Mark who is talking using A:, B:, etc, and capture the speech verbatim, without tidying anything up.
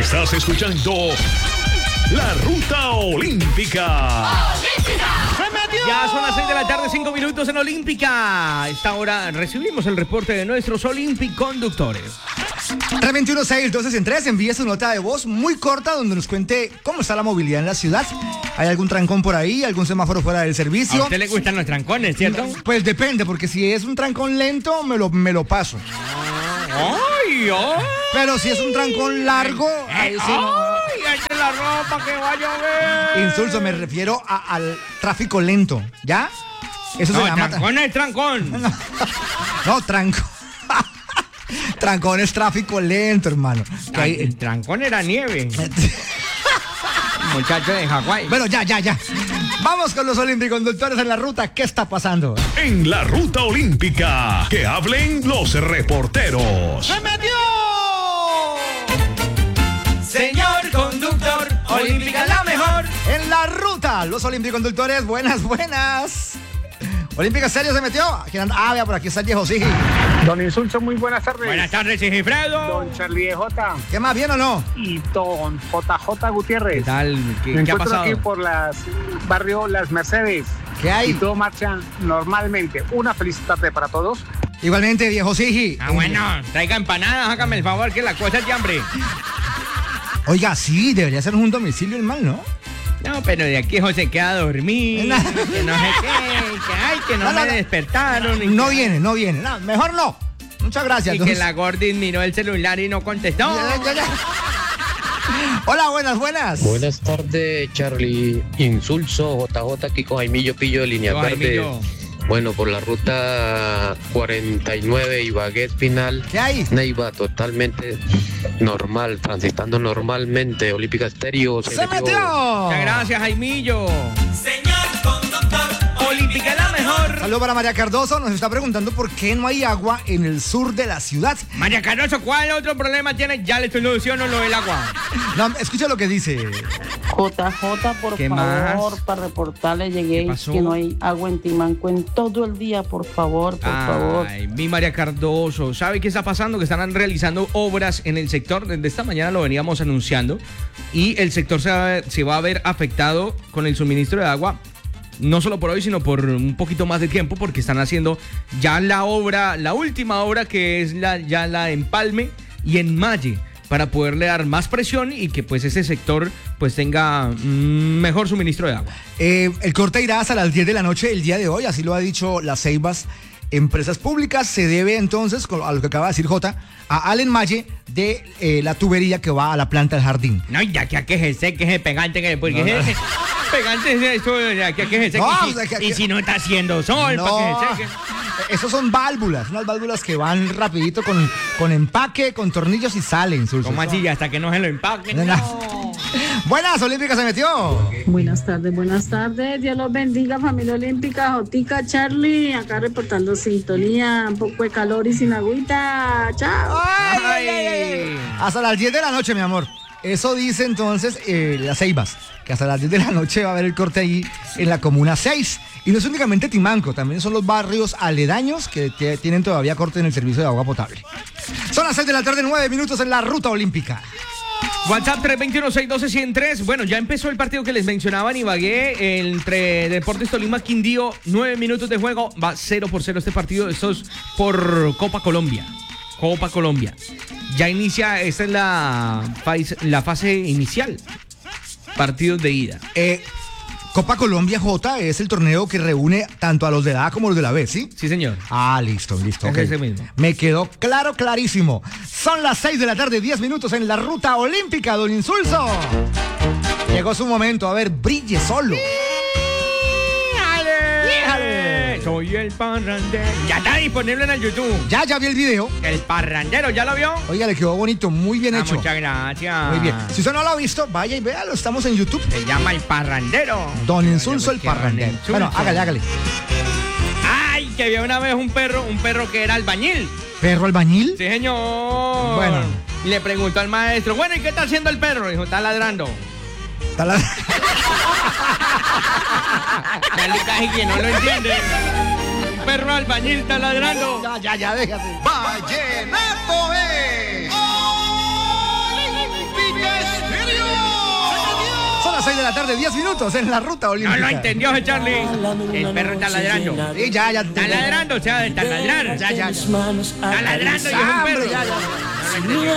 A: Estás escuchando La Ruta Olímpica.
B: Ya son las seis de la tarde, cinco minutos en Olímpica. A esta hora recibimos el reporte de nuestros Olympic conductores.
C: tres veintiuno seis doce tres, envíe su nota de voz muy corta donde nos cuente cómo está la movilidad en la ciudad. ¿Hay algún trancón por ahí? ¿Algún semáforo fuera del servicio?
B: A usted le gustan los trancones, ¿cierto?
C: Pues depende, porque si es un trancón lento, me lo, me lo paso.
B: ¡Ay, ay!
C: Pero si es un trancón largo, ahí sí no.
B: ¡Ay, eche la ropa que va a llover!
C: Insulso, me refiero a- al tráfico lento, ¿ya? Eso
B: No,
C: se llama...
B: trancón es trancón.
C: No, no, trancón. Trancón es tráfico lento, hermano. Que
B: Ay,
C: hay-
B: el trancón era nieve. Muchacho de Hawái.
C: Bueno, ya, ya, ya. Vamos con los olímpiconductores en la ruta. ¿Qué está pasando?
A: En La Ruta Olímpica, que hablen los reporteros.
B: ¡Se metió! Señor conductor, Olímpica la mejor.
C: En la ruta, los olímpiconductores, buenas, buenas. Olímpica serio se metió. ¿Quién anda? Ah, vea, por aquí está el viejo Sigi.
D: Don Insulso, muy buenas tardes.
B: Buenas tardes, Sigifredo.
D: Don Charlie J.
C: ¿Qué más, bien o no?
D: Y don J J Gutiérrez.
B: ¿Qué tal? ¿Qué,
D: Me
B: qué ha
D: encuentro
B: pasado?
D: aquí por las barrio Las Mercedes.
C: ¿Qué
D: Y
C: hay?
D: todo marcha normalmente. Una feliz tarde para todos.
C: Igualmente, viejo Sigi.
B: Ah, bueno, traiga empanadas, hágame el favor, que la cosa es de hambre.
C: Oiga, sí, debería ser un domicilio el mal, ¿no?
B: No, pero de aquí José queda a dormir,
C: No.
B: que no sé qué, que ay, que no,
C: No, no,
B: me
C: no.
B: despertaron. y
C: No
B: que-
C: viene, no viene. No, mejor no. Muchas gracias.
B: Y que
C: entonces-
B: la Gordis miró el celular y no contestó.
C: Ya, ya, ya. Hola, buenas, buenas.
E: Buenas tardes, Charlie. Insulso, J J, aquí con Jaimillo Pillo de Línea
B: Yo,
E: Verde.
B: Jaimillo.
E: Bueno, por la ruta cuarenta y nueve y Baguette Final,
C: ¿Qué hay?
E: Neiva totalmente normal, transitando normalmente. Olímpica Estéreo se,
C: ¡Se metió!
B: Muchas gracias, Jaimillo. Señor conductor, Olímpica la mejor.
C: Saludos para María Cardoso. Nos está preguntando por qué no hay agua en el sur de la ciudad.
B: María Cardoso, ¿cuál otro problema tiene? Ya le soluciono lo del agua.
C: No, escucha lo que dice.
F: J J, por
B: ¿Qué
F: favor,
B: más?
F: para reportarle, llegué
B: ¿Qué pasó?
F: que no hay agua en Timanco en todo el día, por favor, por favor.
B: Ay, mi María Cardoso, ¿sabe qué está pasando? Que están realizando obras en el sector. Desde esta mañana lo veníamos anunciando. Y el sector se va a ver, se va a ver afectado con el suministro de agua. No solo por hoy, sino por un poquito más de tiempo, porque están haciendo ya la obra, la última obra, que es la, ya la empalme y enmalle, para poderle dar más presión y que pues ese sector pues tenga mm, mejor suministro de agua.
C: Eh, el corte irá hasta las diez de la noche el día de hoy, así lo ha dicho las Ceibas Empresas Públicas. Se debe entonces, con- a lo que acaba de decir Jota, a al enmalle de eh, la tubería que va a la planta del jardín.
B: No, ya que aquí es ese, que es el pegante, que porque
C: No, no.
B: ese pegante es eso, ya que aquí es ese,
C: No,
B: y,
C: o sea,
B: si,
C: que-
B: y si no está haciendo sol,
C: No,
B: para que se seque.
C: esos son válvulas, unas válvulas que van rapidito con, con empaque, con tornillos y salen. Sus,
B: ¿Cómo así? Hasta que no se lo empaquen.
C: No, no.
B: No.
C: Buenas, Olímpica se metió.
G: Buenas tardes, buenas tardes. Dios los bendiga, familia olímpica. Jotica, Charlie, acá reportando sintonía, un poco de calor y sin agüita. Chao.
C: Ay,
B: Ay.
C: ay, ay, ay. Hasta las diez de la noche, mi amor. Eso dice entonces eh, las Ceibas, que hasta las diez de la noche va a haber el corte ahí en la Comuna seis. Y no es únicamente Timanco, también son los barrios aledaños que t- tienen todavía corte en el servicio de agua potable. Son las seis de la tarde, nueve minutos en la Ruta Olímpica.
B: WhatsApp tres dos uno, seis uno dos, uno cero tres. Bueno, ya empezó el partido que les mencionaba en Ibagué entre Deportes Tolima Quindío. Nueve minutos de juego. Va cero por cero este partido. Esto es por Copa Colombia. Copa Colombia. Ya inicia, esta es la, fais- la fase inicial. Partidos de ida.
C: Eh, Copa Colombia J es el torneo que reúne tanto a los de la A como a los de la B, ¿sí?
B: Sí, señor.
C: Ah, listo, listo.
B: Es
C: ok.
B: ese mismo.
C: Me quedó claro, clarísimo. Son las seis de la tarde, diez minutos en la Ruta Olímpica, don Insulso. Llegó su momento, a ver, brille solo.
B: ¡Déjale! Soy el parrandero. Ya está disponible en el YouTube.
C: Ya, ya vi el video.
B: El parrandero, ¿ya lo vio?
C: Oiga, le quedó bonito, muy bien
B: Ah,
C: hecho.
B: muchas gracias.
C: Muy bien. Si usted no lo ha visto, vaya y véalo, estamos en YouTube.
B: Se llama el parrandero.
C: Don Insulso el
B: Qué don
C: parrandero.
B: Insulso.
C: Bueno, hágale, hágale.
B: Ay, que había una vez un perro, un perro que era albañil.
C: ¿Perro albañil?
B: Sí, señor.
C: Bueno.
B: Y le preguntó al maestro, bueno, ¿y qué está haciendo el perro? Dijo, está ladrando.
C: Está la-
B: Cali casi que no lo entiende. Un perro albañil está ladrando.
C: Ya, ya, ya, déjate.
H: Vallenato es Olímpica
C: seis de la tarde, diez minutos en la ruta olímpica.
B: No lo entendió, Charlie. El perro está ladrando.
C: Sí, ya, ya.
B: Está ladrando, o sea, está ladrando.
C: Ya, ya.
B: Está ladrando y es un
C: Ah, hombre,
B: perro.
C: ya, ya.
B: No lo entendió.